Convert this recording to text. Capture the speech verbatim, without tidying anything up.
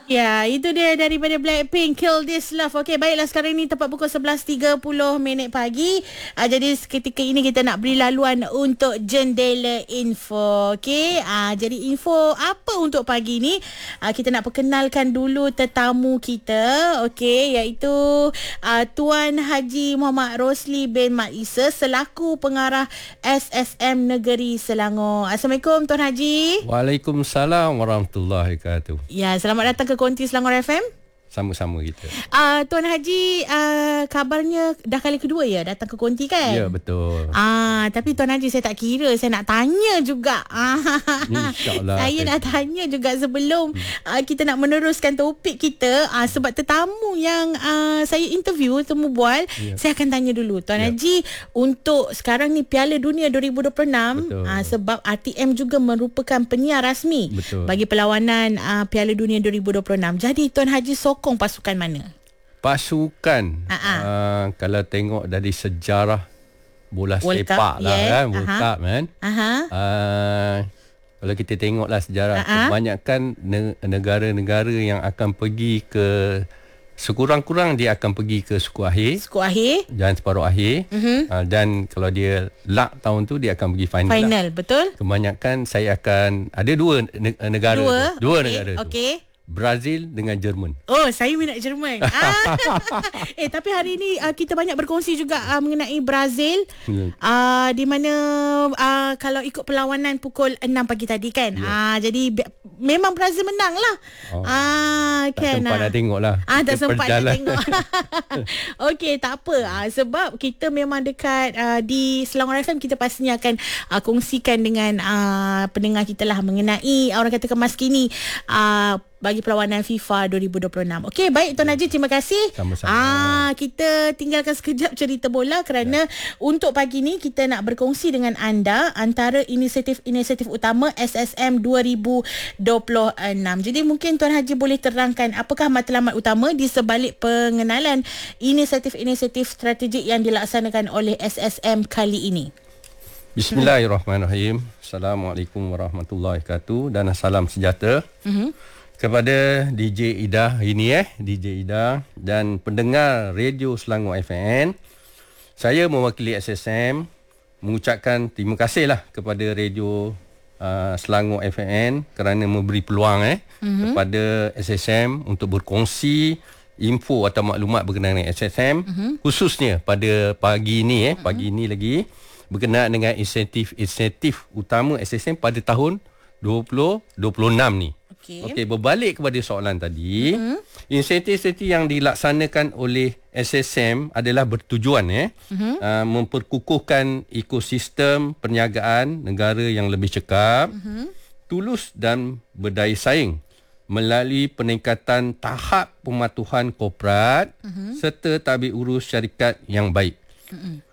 Ya, itu dia daripada Blackpink, Kill This Love. Okey, baiklah, sekarang ni tepat pukul sebelas tiga puluh minit pagi. Uh, jadi seketika ini kita nak beri laluan untuk Jendela Info. Okey, uh, jadi info apa untuk pagi ni? Uh, kita nak perkenalkan dulu tetamu kita. Okey, iaitu uh, Tuan Haji Muhammad Rosli bin Mat Isa selaku pengarah S S M Negeri Selangor. Assalamualaikum Tuan Haji. Waalaikumsalam warahmatullahi wabarakatuh. Ya, selamat datang ke Konti Selangor F M. Sama-sama kita. Uh, Tuan Haji, uh, kabarnya dah kali kedua ya datang ke Konti kan? Ya, betul. Ah, tapi Tuan Haji, saya tak kira, saya nak tanya juga. Ah, InsyaAllah. saya nak tanya juga sebelum hmm. uh, kita nak meneruskan topik kita. Uh, sebab tetamu yang uh, saya interview, temu bual, ya. Saya akan tanya dulu. Tuan ya. Haji, untuk sekarang ni Piala Dunia dua ribu dua puluh enam, uh, sebab R T M juga merupakan penyiar rasmi betul. Bagi perlawanan uh, Piala Dunia dua ribu dua puluh enam. Jadi Tuan Haji sokong pasukan mana? Pasukan uh, kalau tengok dari sejarah bola World sepak Cup, lah yes. kan, World Aha. Cup kan. Uh, kalau kita tengoklah sejarah, Aha. kebanyakan ne- negara-negara yang akan pergi ke, sekurang-kurang dia akan pergi ke suku akhir. Suku akhir. Dan separuh akhir. Uh-huh. Uh, dan kalau dia luck tahun tu, dia akan pergi final. Final, lah. Betul. Kebanyakan saya akan, ada dua ne- negara. Dua, tu. Dua okay. negara tu. Okey. Brazil dengan Jerman. Oh, saya minat Jerman. ah. Eh, tapi hari ini uh, kita banyak berkongsi juga uh, mengenai Brazil. Yeah. Uh, di mana uh, kalau ikut perlawanan pukul enam pagi tadi kan. Yeah. Uh, jadi be- memang Brazil menang lah. Oh. Uh, tak kan, sempat uh. nak tengok lah. Ah, tak sempat nak tengok. Okey, tak apa. Uh, sebab kita memang dekat uh, di Selangor F M, kita pastinya akan uh, kongsikan dengan uh, pendengar kita lah mengenai orang kata kemas kini uh, bagi perlawanan FIFA dua ribu dua puluh enam. Okey, baik Tuan Haji, terima kasih. Sama-sama. Ah, kita tinggalkan sekejap cerita bola kerana ya. Untuk pagi ni kita nak berkongsi dengan anda antara inisiatif-inisiatif utama S S M dua ribu dua puluh enam. Jadi mungkin Tuan Haji boleh terangkan apakah matlamat utama di sebalik pengenalan inisiatif-inisiatif strategik yang dilaksanakan oleh S S M kali ini. Bismillahirrahmanirrahim. Assalamualaikum warahmatullahi wabarakatuh dan salam sejahtera. Mm-hmm. Kepada D J Ida ini eh D J Ida dan pendengar Radio Selangor F M, saya mewakili S S M mengucapkan terima kasihlah kepada Radio uh, Selangor F M kerana memberi peluang eh mm-hmm. kepada S S M untuk berkongsi info atau maklumat berkenaan dengan S S M, mm-hmm. khususnya pada pagi ini eh mm-hmm. pagi ini lagi berkenaan dengan insentif-insentif utama S S M pada tahun dua ribu dua puluh enam ni. Okey, okay, berbalik kepada soalan tadi, mm-hmm. insentif-insentif yang dilaksanakan oleh S S M adalah bertujuan eh mm-hmm. uh, memperkukuhkan ekosistem perniagaan negara yang lebih cekap, mm-hmm. tulus dan berdaya saing melalui peningkatan tahap pematuhan korporat, mm-hmm. serta tabik urus syarikat yang baik. Mm-hmm.